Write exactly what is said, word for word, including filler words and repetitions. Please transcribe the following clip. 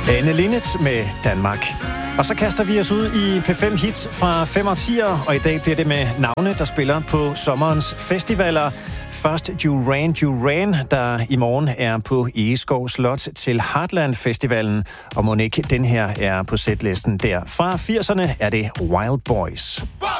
Anne Linnet med Danmark. Og så kaster vi os ud i P fem hits fra fem årtier, og i dag bliver det med navne, der spiller på sommerens festivaler. Først Duran Duran, der i morgen er på Egeskov Slot til Heartland Festivalen, og mon ikke den her er på setlisten der. Fra firserne er det Wild Boys.